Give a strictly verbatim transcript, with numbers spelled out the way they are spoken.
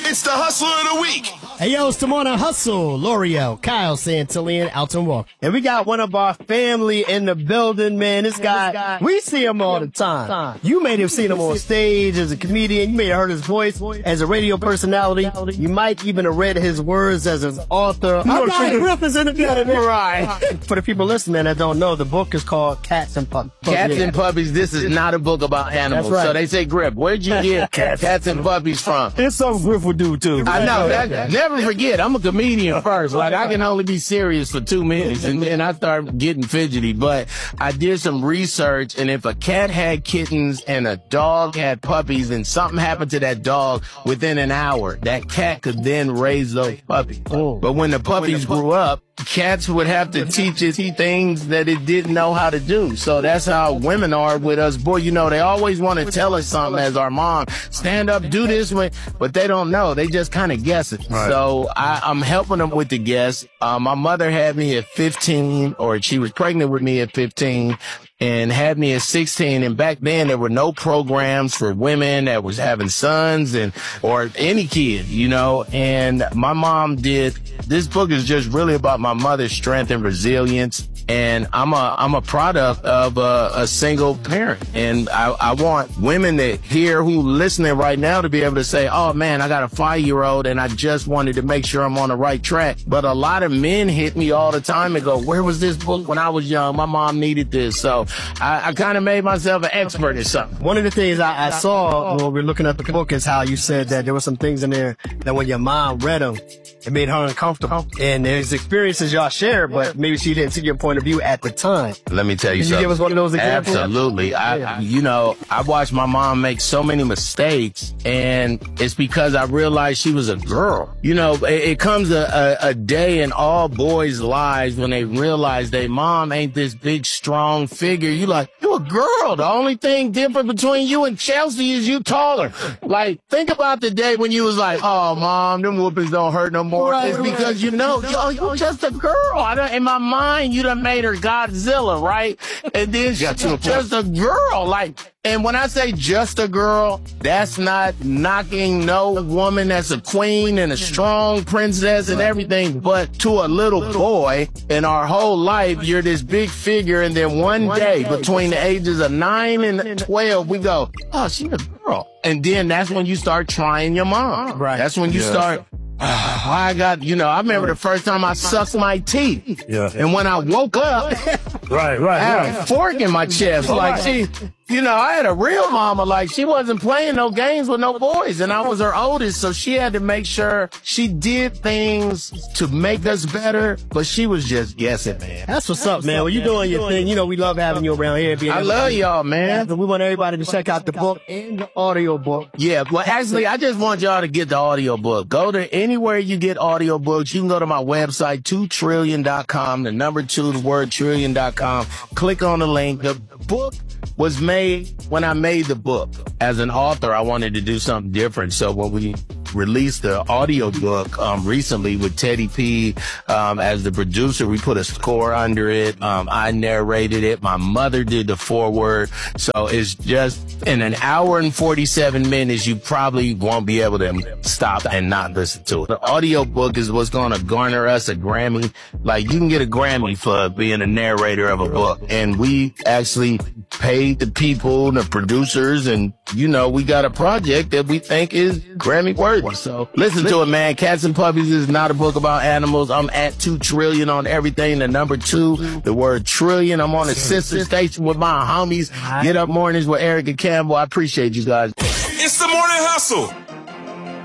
It's the Hustler of the Week. Hey, yo, it's the Morning Hustle. L'Oreal, Kyle Santillan, Alton Walker. And we got one of our family in the building, man. This guy, we see him all the time. You may have seen him on stage as a comedian. You may have heard his voice as a radio personality. You might even have read his words as an author. I got Griffiths in the right. For the people listening that don't know, the book is called Cats and Puppies. Cats and Puppies. This is not a book about animals. That's right. So they say, Griff, where'd you get Cats, Cats and Puppies from? It's something Griff would do, too. I know. That, never forget, I'm a comedian first. Like, I can only be serious for two minutes, and then I start getting fidgety. But I did some research, and if a cat had kittens and a dog had puppies, and something happened to that dog within an hour, that cat could then raise those puppies. Oh. But when the puppies grew up, cats would have to teach it things that it didn't know how to do. So that's how women are with us. Boy, you know, they always want to tell us something as our mom. Stand up, do this way. But they don't know. They just kind of guess it. Right. So I, I'm helping them with the guess. Uh, my mother had me at fifteen, or she was pregnant with me at fifteen. And had me at sixteen. And back then there were no programs for women that was having sons and, or any kid, you know, and my mom did, this book is just really about my mother's strength and resilience. And I'm a, I'm a product of a, a single parent. And I, I want women that hear who listening right now to be able to say, oh man, I got a five year old and I just wanted to make sure I'm on the right track. But a lot of men hit me all the time and go, where was this book when I was young? My mom needed this. So I, I kind of made myself an expert at something. One of the things I, I saw when we were looking at the book is how you said that there were some things in there that when your mom read them, it made her uncomfortable. And there's experiences y'all share, but maybe she didn't see your point of view at the time. Let me tell you Can something. you give us one of those examples? Absolutely. I, I, you know, I watched my mom make so many mistakes, and it's because I realized she was a girl. You know, it, it comes a, a, a day in all boys' lives when they realize their mom ain't this big, strong figure. You like, you a girl. The only thing different between you and Chelsea is you taller. Like, think about the day when you was like, oh, mom, them whoopings don't hurt no more. Right, it's because, right. you know, yo, you just a girl. I done, in my mind, you done made her Godzilla, right? And then she's just a girl. Like, and when I say just a girl, that's not knocking no woman that's a queen and a strong princess and everything, but to a little boy, in our whole life, you're this big figure, and then one day, between the ages of nine and twelve, we go, oh, she's a girl. And then that's when you start trying your mom. Right. That's when you yeah. start, oh, I got, you know, I remember the first time I sucked my teeth. Yeah. And when I woke up, right, right, I had a fork in my chest. Like, she, you know, I had a real mama. Like, she wasn't playing no games with no boys, and I was her oldest, so she had to make sure she did things to make us better, but she was just guessing, man. That's what's up, man. When you doing your thing, you know, we love having you around here. I love y'all, man. We want everybody to check out the book and the audio book. Yeah, well, actually, I just want y'all to get the audio book. Go to anywhere you get audio books. You can go to my website, two trillion dot com, the number two, the word trillion dot com. Click on the link. The book was made when I made the book. As an author, I wanted to do something different. So when we released the audio book um, recently with Teddy P um, as the producer, we put a score under it. Um, I narrated it. My mother did the foreword. So it's just in an hour and forty-seven minutes, you probably won't be able to stop and not listen to it. The audio book is what's going to garner us a Grammy. Like, you can get a Grammy for being a narrator of a book. And we actually paid the people, the producers, and, you know, we got a project that we think is Grammy worthy. So listen to it, man. Cats and Puppies is not a book about animals. I'm at two trillion on everything. The number two, the word trillion. I'm on a sister station with my homies. Get Up Mornings with Eric and Campbell. I appreciate you guys. It's the Morning Hustle.